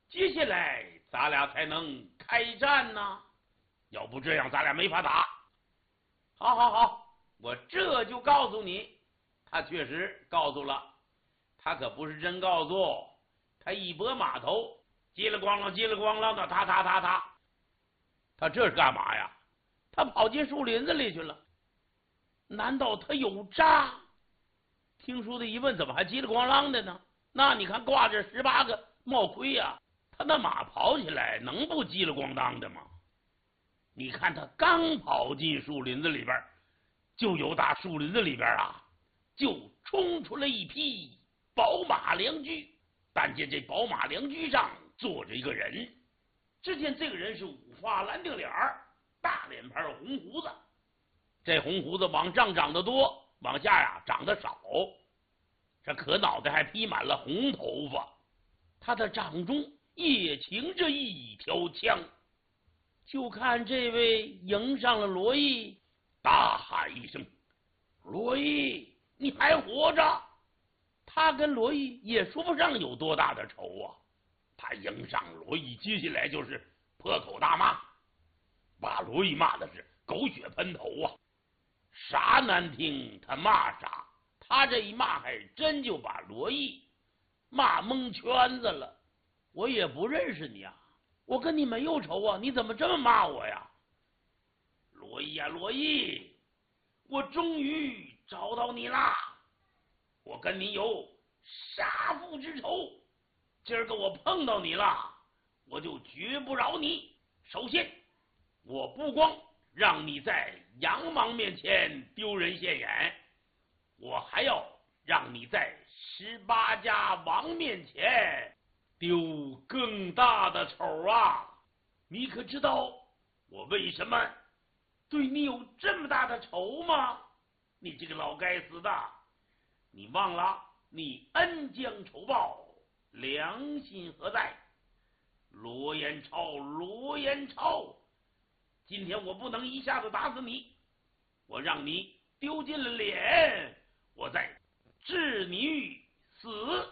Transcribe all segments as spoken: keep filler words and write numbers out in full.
接下来咱俩才能开战呢。要不这样，咱俩没法打。好好好，我这就告诉你。他确实告诉了，他可不是真告诉。他一拨马头，叽里咣啷叽里咣啷的，踏踏踏踏。他这是干嘛呀？他跑进树林子里去了。难道他有诈？听书的一问，怎么还叽里咣啷的呢？那你看挂着十八个帽盔呀、啊，他那马跑起来能不叽里咣当的吗？你看他刚跑进树林子里边，就有打树林子里边啊，就冲出了一匹宝马良驹。但见这宝马良驹上坐着一个人，只见这个人是五花蓝锭脸儿，大脸盘红胡子。这红胡子往上长得多，往下呀长得少。这可脑袋还披满了红头发，他的掌中也擎着一条枪。就看这位迎上了罗毅，大喊一声：“罗毅，你还活着！”他跟罗毅也说不上有多大的仇啊。他迎上罗毅，接下来就是破口大骂，把罗毅骂的是狗血喷头啊，啥难听他骂啥。他这一骂还真就把罗毅骂蒙圈子了。我也不认识你啊，我跟你没有仇啊，你怎么这么骂我呀？罗毅呀罗毅，我终于找到你啦！我跟你有杀父之仇，今儿个我碰到你了，我就绝不饶你。首先，我不光让你在杨莽面前丢人现眼，我还要让你在十八家王面前丢更大的丑啊！你可知道我为什么对你有这么大的仇吗？你这个老该死的！你忘了，你恩将仇报，良心何在？罗延超，罗延超，今天我不能一下子打死你，我让你丢尽了脸，我再置你于死。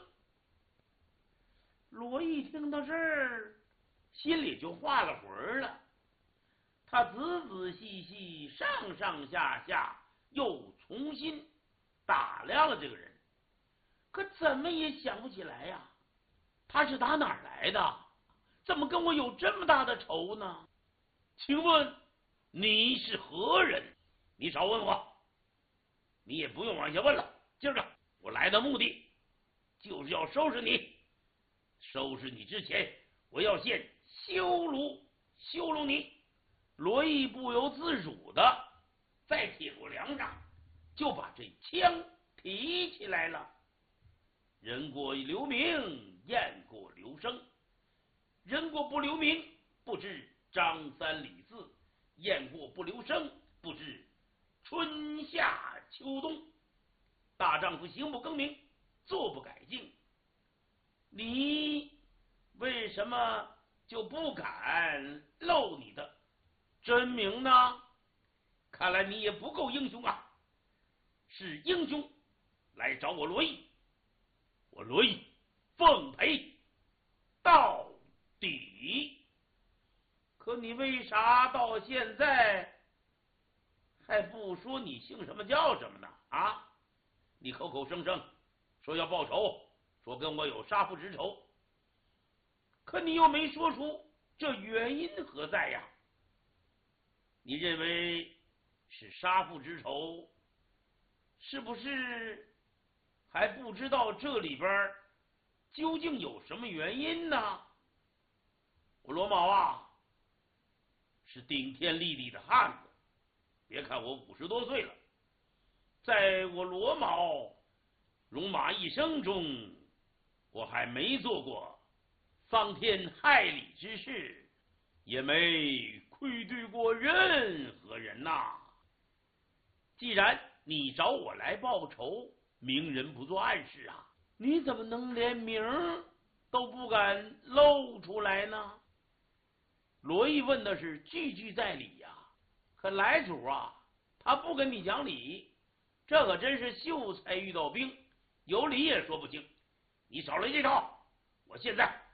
罗毅听到这儿，心里就化了魂了。他仔仔细细，上上下下，又重新打量了这个人，可怎么也想不起来呀、啊，他是打哪儿来的？怎么跟我有这么大的仇呢？请问你是何人？你少问我，你也不用往下问了。今儿个我来的目的就是要收拾你。收拾你之前，我要先羞辱羞辱你。罗毅不由自主的在铁骨梁上就把这枪提起来了。人过留名，雁过留声。人过不留名，不知张三李四；雁过不留声，不知春夏秋冬。大丈夫行不更名，坐不改姓。你为什么就不敢露你的真名呢？看来你也不够英雄啊！是英雄来找我罗毅，我罗毅奉陪到底。可你为啥到现在还不说你姓什么叫什么呢？啊，你口口声声说要报仇，说跟我有杀父之仇，可你又没说出这原因何在呀？你认为是杀父之仇，是不是还不知道这里边究竟有什么原因呢？我罗某啊，是顶天立地的汉子，别看我五十多岁了，在我罗某戎马一生中，我还没做过伤天害理之事，也没愧对过任何人呐、啊。既然你找我来报仇，明人不做暗事啊，你怎么能连名都不敢露出来呢？罗毅问的是句句在理呀、啊，可来主啊，他不跟你讲理，这可真是秀才遇到兵，有理也说不清。你少来这套，我现在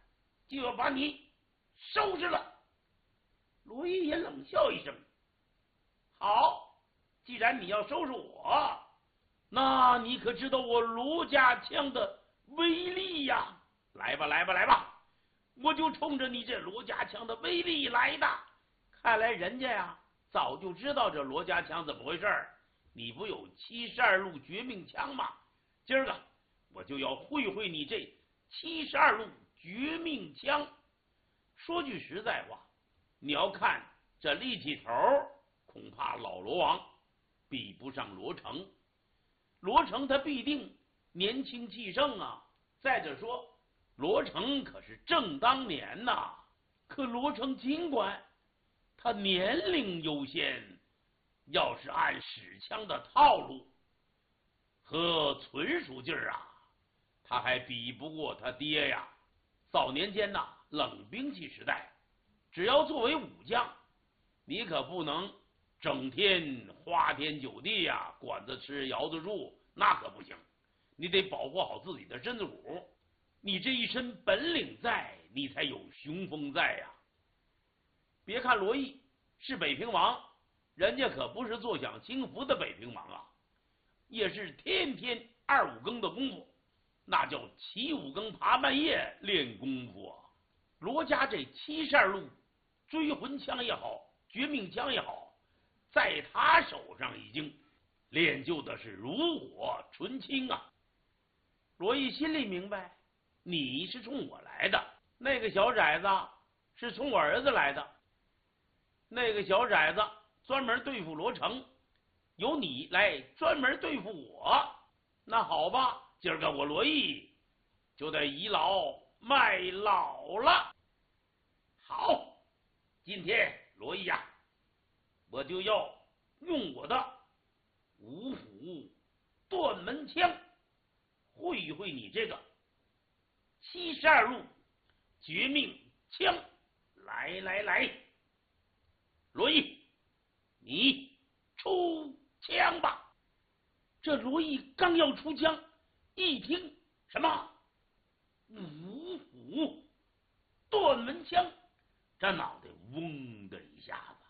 就要把你收拾了。罗毅也冷笑一声：“好，既然你要收拾我，那你可知道我罗家枪的威力呀？来吧，来吧，来吧！我就冲着你这罗家枪的威力来的。看来人家呀，早就知道这罗家枪怎么回事。你不有七十二路绝命枪吗？今儿个我就要会会你这七十二路绝命枪。说句实在话，你要看这力气头，恐怕老罗王比不上罗成。罗成他必定年轻气盛啊。再者说，罗成可是正当年呐。可罗成尽管他年龄优先，要是按使枪的套路和纯熟劲儿啊，他还比不过他爹呀。早年间呐，冷兵器时代，只要作为武将，你可不能整天花天酒地呀，管子吃窑子住，那可不行。你得保护好自己的身子骨，你这一身本领在，你才有雄风在呀。别看罗毅是北平王，人家可不是坐享清福的北平王啊，也是天天二五更的功夫，那叫起五更爬半夜练功夫啊。罗家这七十二路追魂枪也好，绝命枪也好，在他手上已经练就的是炉火纯青啊。罗毅心里明白，你是冲我来的，那个小崽子是冲我儿子来的。那个小崽子专门对付罗成，由你来专门对付我。那好吧，今儿个我罗毅就得倚老卖老了。好，今天罗毅呀，我就要用我的五虎断门枪会一会你这个七十二路绝命枪。来来来，罗毅，你出枪吧。这罗毅刚要出枪，一听什么五虎断门枪，这脑袋嗡的一下子。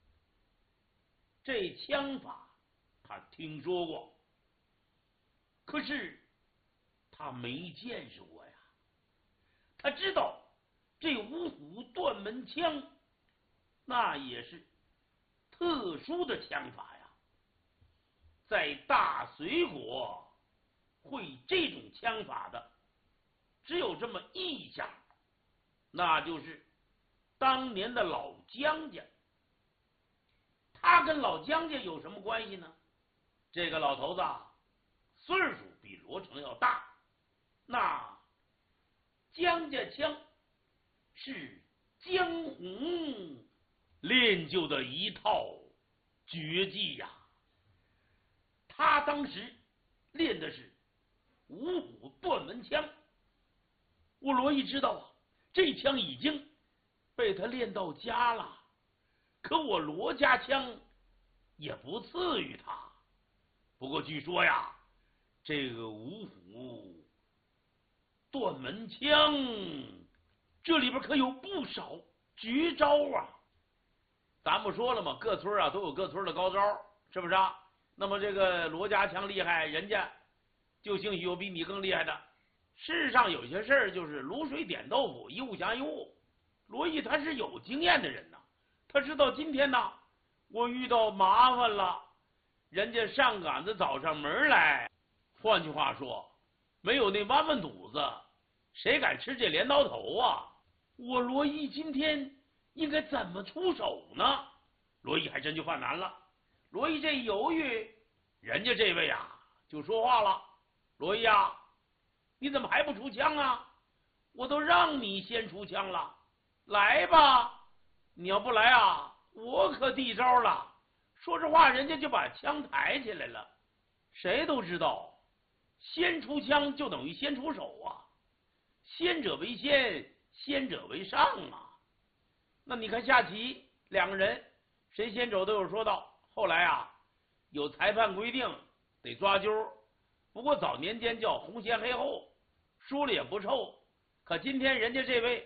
这枪法他听说过，可是他没见识过呀。他知道这五虎断门枪那也是特殊的枪法呀，在大隋国会这种枪法的只有这么一家，那就是当年的老姜家。他跟老姜家有什么关系呢？这个老头子岁数比罗成要大，那姜家枪是姜红练就的一套绝技呀。他当时练的是五虎断门枪。我罗毅知道啊，这枪已经被他练到家了，可我罗家枪也不次于他。不过据说呀，这个五虎断门枪这里边可有不少绝招啊。咱不说了吗？各村啊都有各村的高招，是不是啊？那么这个罗家枪厉害，人家就兴许有比你更厉害的。世上有些事儿就是卤水点豆腐，一物降一物。罗毅他是有经验的人呐，他知道今天呢我遇到麻烦了，人家上杆子找上门来。换句话说，没有那弯弯肚子，谁敢吃这镰刀头啊？我罗毅今天应该怎么出手呢？罗毅还真就犯难了。罗毅这一犹豫，人家这位啊就说话了：罗毅啊，你怎么还不出枪啊？我都让你先出枪了，来吧！你要不来啊，我可递招了。说实话，人家就把枪抬起来了。谁都知道，先出枪就等于先出手啊，先者为先，先者为上啊。那你看下棋，两个人谁先走都有说道。后来啊，有裁判规定得抓阄，不过早年间叫红先黑后，输了也不臭。可今天人家这位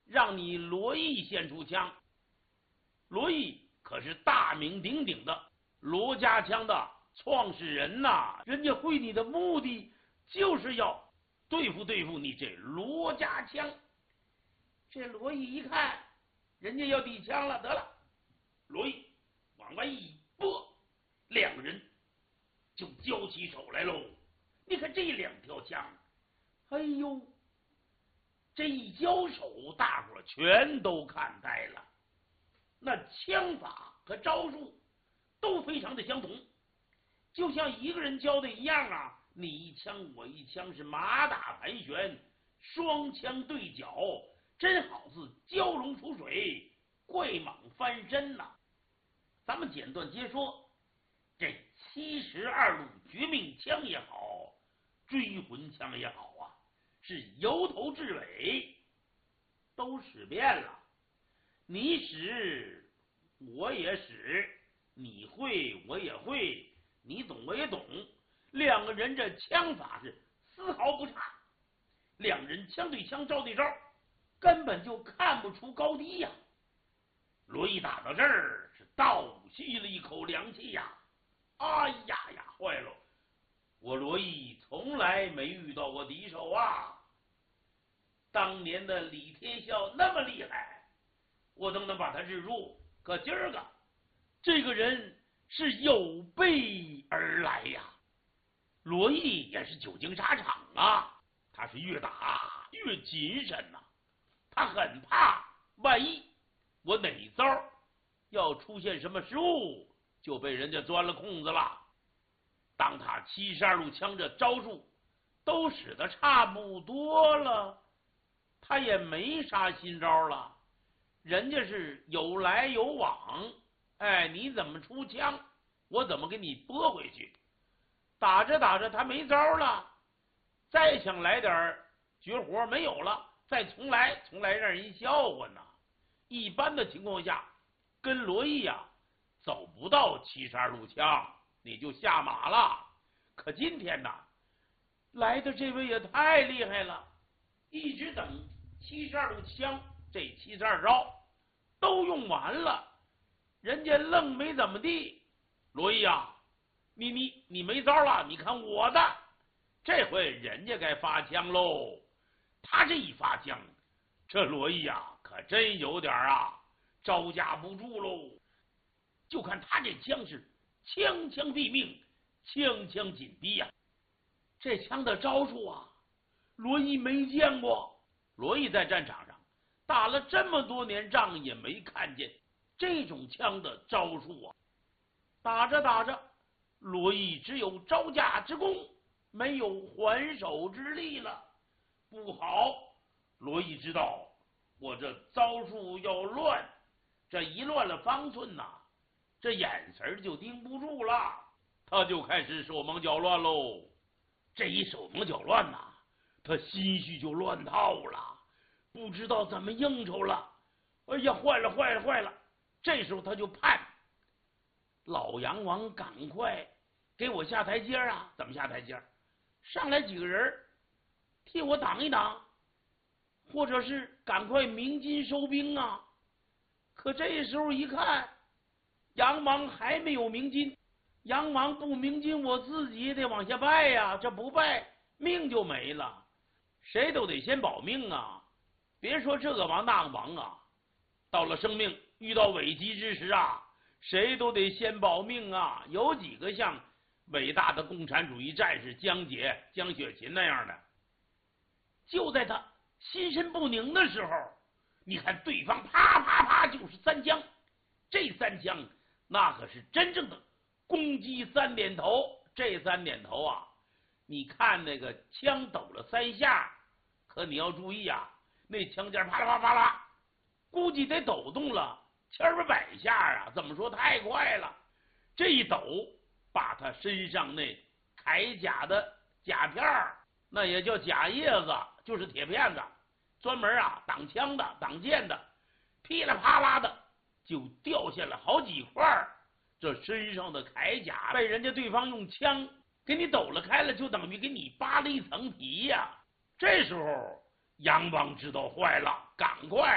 让你罗毅先出枪。罗毅可是大名鼎鼎的罗家枪的创始人呐，人家会你的目的就是要对付对付你这罗家枪。这罗毅一看人家要递枪了，得了，罗毅往外一拨，两个人就交起手来喽。你看这两条枪，哎呦，这一交手，大伙全都看呆了。那枪法和招数都非常的相同，就像一个人教的一样啊，你一枪我一枪，是马打盘旋，双枪对角，真好似蛟龙出水，怪蟒翻身呐、啊。咱们简短接说，这七十二路绝命枪也好，追魂枪也好啊，是由头至尾都使遍了。你使我也使，你会我也会，你懂我也懂，两个人这枪法是丝毫不差，两人枪对枪，招对招，根本就看不出高低呀。罗毅打到这儿是倒吸了一口凉气呀，哎呀呀，坏了，我罗毅从来没遇到过敌手啊！当年的李天啸那么厉害，我都能把他制住，可今儿个这个人是有备而来呀。罗毅也是久经沙场啊，他是越打越谨慎呐、啊，他很怕万一我哪招要出现什么失误，就被人家钻了空子了。当他七十二路枪这招数都使得差不多了，他也没啥新招了，人家是有来有往，哎，你怎么出枪，我怎么给你拨回去。打着打着他没招了，再想来点绝活没有了，再重来，重来让人笑话呢。一般的情况下，跟罗毅啊走不到七十二路枪，你就下马了。可今天呢，来的这位也太厉害了，一直等七十二路枪这七十二招都用完了，人家愣没怎么地。罗毅啊，你你你没招了，你看我的，这回人家该发枪喽。他这一发枪，这罗毅啊可真有点啊招架不住喽。就看他这枪是枪枪毙命，枪枪紧逼呀、啊！这枪的招数啊，罗毅没见过。罗毅在战场上打了这么多年仗，也没看见这种枪的招数啊。打着打着，罗毅只有招架之功，没有还手之力了。不好，罗毅知道我这招数要乱，这一乱了方寸呐、啊，这眼神就盯不住了，他就开始手忙脚乱喽。这一手忙脚乱呐、啊，他心绪就乱套了，不知道怎么应酬了。哎呀，坏了坏了坏了！这时候他就盼老杨王赶快给我下台阶啊！怎么下台阶？上来几个人替我挡一挡，或者是赶快鸣金收兵啊！可这时候一看，杨王还没有鸣金，杨王不鸣金，我自己也得往下拜呀、啊！这不拜，命就没了。谁都得先保命啊！别说这个王那个王啊，到了生命遇到危机之时啊，谁都得先保命啊！有几个像伟大的共产主义战士江姐、江雪琴那样的？就在他心神不宁的时候，你看对方啪啪啪就是三枪，这三枪那可是真正的攻击三点头。这三点头啊，你看那个枪抖了三下，可你要注意啊，那枪尖啪啦啪啦啪啦，估计得抖动了千八百下啊！怎么说太快了？这一抖，把他身上那铠甲的甲片儿，那也叫甲叶子，就是铁片子，专门啊挡枪的、挡箭的，噼里啪啦的就掉下了好几块。这身上的铠甲被人家对方用枪给你抖了开了，就等于给你扒了一层皮呀、啊！这时候杨王知道坏了，赶快